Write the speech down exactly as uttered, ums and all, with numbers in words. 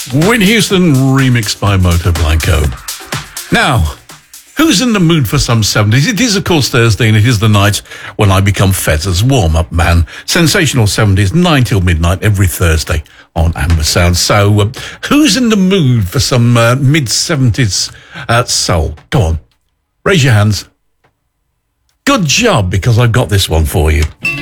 Whitney Houston, remixed by Moto Blanco. Now, who's in the mood for some seventies? It is, of course, Thursday, and it is the night when I become Fezz's warm-up man. Sensational seventies, nine till midnight, every Thursday on Amber Sound. So, uh, who's in the mood for some uh, mid-seventies uh, soul? Go on, raise your hands. Good job, because I've got this one for you.